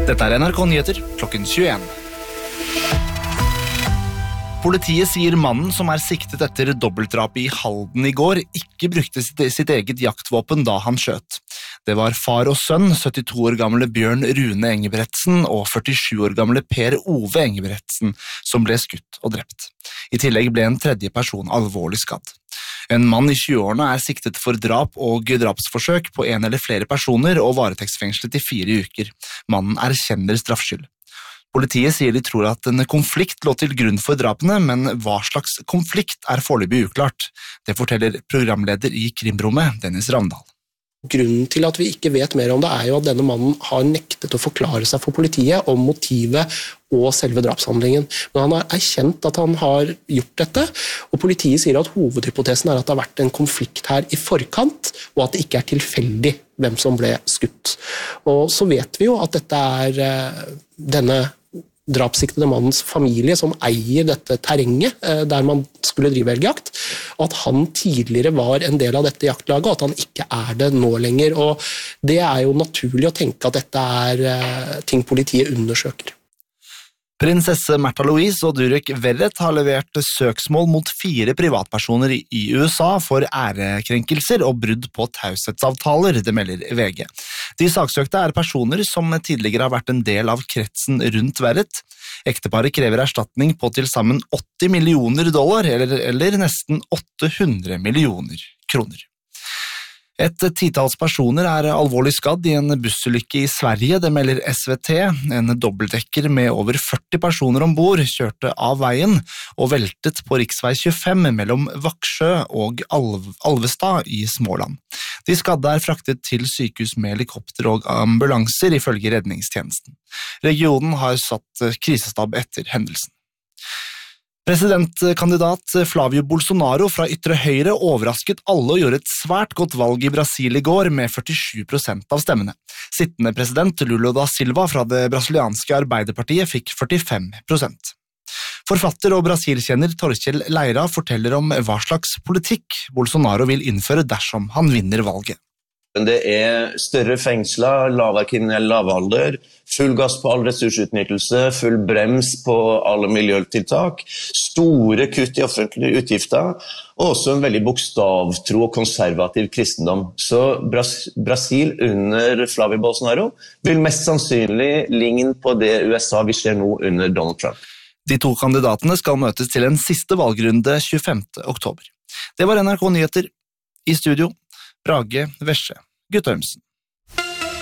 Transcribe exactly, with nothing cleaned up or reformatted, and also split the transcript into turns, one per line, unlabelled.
Dette er N R K Nyheter klokken tjueen. Politiet sier mannen som er siktet etter dobbeltdrap i Halden i går, ikke brukte sitt, sitt eget jaktvåpen da han skjøt. Det var far og sønn, syttito år gamle Bjørn Rune Engebretsen og førtisju år gamle Per Ove Engebretsen, som ble skutt og drept. I tillegg ble en tredje person alvorlig skadd. En mann i tjueårene er siktet for drap og drapsforsøk på en eller flere personer og varetektsfengslet i fire uker. Mannen erkjenner straffskyld. Politiet sier de tror at en konflikt lå til grunn for drapene, men hva slags konflikt er foreløpig uklart. Det forteller programleder i Krimrommet, Dennis Ravndal.
Grunnen til at vi ikke vet mer om det er jo at denne mannen har nektet å forklare seg for politiet om motivet og selve drapshandlingen. Men han har erkjent at han har gjort dette, og politiet sier at hovedhypotesen er at det har vært en konflikt her i forkant, og at det ikke er tilfeldig hvem som ble skutt. Og så vet vi jo at dette er denne drapssiktede mannens familie som eier dette terrenget der man skulle drive elgjakt, og at han tidligere var en del av dette jaktlaget, og at han ikke er det nå lenger. Og det er jo naturlig å tenke at dette er ting politiet undersøker.
Prinsesse Märtha Louise og Durek Verrett har levert søksmål mot fire privatpersoner i U S A for ærekrenkelser og brudd på taushetsavtaler, det melder V G. De saksøkte er personer som tidligere har vært en del av kretsen rundt Verrett. Ekteparet krever erstatning på til sammen åtti millioner dollar, eller, eller nesten åtte hundre millioner kroner. Et titals personer er alvorlig skadd i en bussulykke i Sverige, det melder S V T. En dobbeltdekker med over førti personer ombord kjørte av veien og veltet på riksvei tjuefem mellom Vaksjø og Alv Alvestad i Småland. De skadde er fraktet til sykehus med helikopter og ambulanser, ifølge redningstjenesten. Regionen har satt krisestab etter hendelsen. Presidentkandidat Flavio Bolsonaro fra ytre høyre overrasket alle og gjorde et svært godt valg i Brasil i går med førtisju prosent av stemmene. Sittende president Lula da Silva fra det brasilianske Arbeiderpartiet fikk førtifem prosent. Forfatter og brasilkjenner Torkjell Leira forteller om hva slags politikk Bolsonaro vil innføre dersom han vinner valget.
Det er større fengsler, lavere kriminell lavalder, full gass på all ressursutnyttelse, full brems på alle miljøtiltak, store kutt i offentlige utgifter, og også en veldig bokstavtro og konservativ kristendom. Så Bras Brasil under Flavio Bolsonaro vil mest sannsynlig ligne på det U S A vi ser nå under Donald Trump.
De to kandidatene skal møtes til en siste valgrunde tjuefemte oktober. Det var N R K Nyheter. I studio Brage Vesje Guttormsen.